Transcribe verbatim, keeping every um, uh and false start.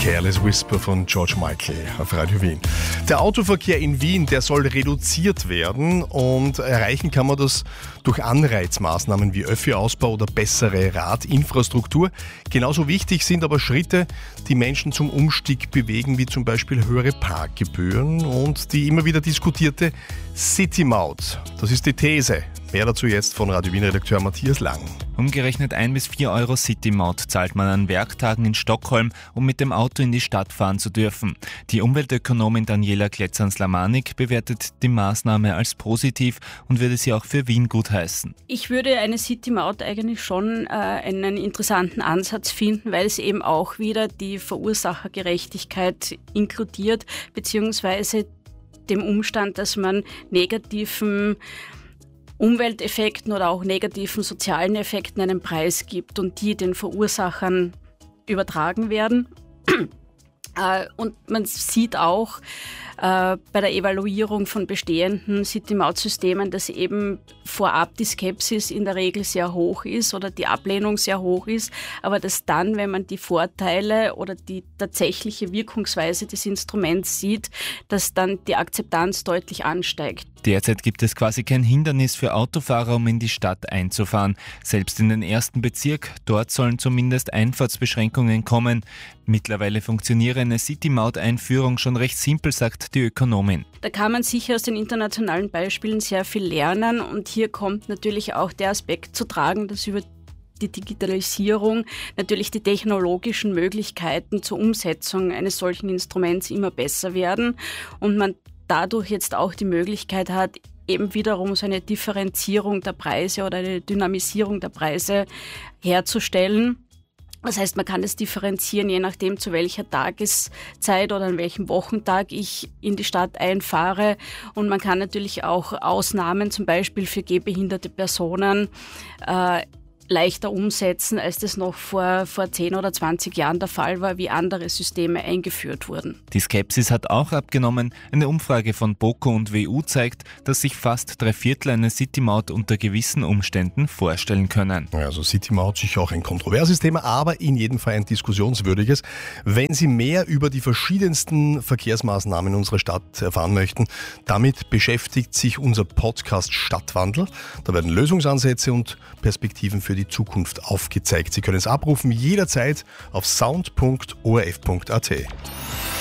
Careless Whisper von George Michael auf Radio Wien. Der Autoverkehr in Wien, der soll reduziert werden und erreichen kann man das durch Anreizmaßnahmen wie Öffi-Ausbau oder bessere Radinfrastruktur. Genauso wichtig sind aber Schritte, die Menschen zum Umstieg bewegen, wie zum Beispiel höhere Parkgebühren und die immer wieder diskutierte City-Maut. Das ist die These. Mehr dazu jetzt von Radio Wien-Redakteur Matthias Lang. Umgerechnet ein bis vier Euro City-Maut zahlt man an Werktagen in Stockholm, um mit dem Auto in die Stadt fahren zu dürfen. Die Umweltökonomin Daniela Kletzan-Slamanik bewertet die Maßnahme als positiv und würde sie auch für Wien gutheißen. Ich würde eine City-Maut eigentlich schon äh, einen interessanten Ansatz finden, weil es eben auch wieder die Verursachergerechtigkeit inkludiert, beziehungsweise dem Umstand, dass man negativen Umwelteffekten oder auch negativen sozialen Effekten einen Preis gibt und die den Verursachern übertragen werden. Und man sieht auch äh, bei der Evaluierung von bestehenden City-Maut-Systemen, dass eben vorab die Skepsis in der Regel sehr hoch ist oder die Ablehnung sehr hoch ist, aber dass dann, wenn man die Vorteile oder die tatsächliche Wirkungsweise des Instruments sieht, dass dann die Akzeptanz deutlich ansteigt. Derzeit gibt es quasi kein Hindernis für Autofahrer, um in die Stadt einzufahren. Selbst in den ersten Bezirk, dort sollen zumindest Einfahrtsbeschränkungen kommen. Mittlerweile funktioniere eine City-Maut-Einführung schon recht simpel, sagt die Ökonomin. Da kann man sicher aus den internationalen Beispielen sehr viel lernen und hier kommt natürlich auch der Aspekt zu tragen, dass über die Digitalisierung natürlich die technologischen Möglichkeiten zur Umsetzung eines solchen Instruments immer besser werden und man dadurch jetzt auch die Möglichkeit hat, eben wiederum so eine Differenzierung der Preise oder eine Dynamisierung der Preise herzustellen. Das heißt, man kann es differenzieren, je nachdem, zu welcher Tageszeit oder an welchem Wochentag ich in die Stadt einfahre. Und man kann natürlich auch Ausnahmen, zum Beispiel für gehbehinderte Personen, äh, leichter umsetzen, als das noch vor, vor zehn oder zwanzig Jahren der Fall war, wie andere Systeme eingeführt wurden. Die Skepsis hat auch abgenommen. Eine Umfrage von BOKU und W U zeigt, dass sich fast drei Viertel eine City-Maut unter gewissen Umständen vorstellen können. Also City-Maut sicher auch ein kontroverses Thema, aber in jedem Fall ein diskussionswürdiges. Wenn Sie mehr über die verschiedensten Verkehrsmaßnahmen in unserer Stadt erfahren möchten, damit beschäftigt sich unser Podcast Stadtwandel. Da werden Lösungsansätze und Perspektiven für die Zukunft aufgezeigt. Sie können es abrufen jederzeit auf sound punkt o r f punkt a t.